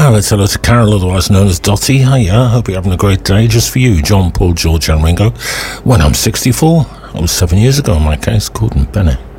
Let's hello to Carol, otherwise known as Dottie. Hiya, hope you're having a great day. Just for you, John, Paul, George and Ringo. When I'm 64, it was 7 years ago in my case, Gordon Bennett.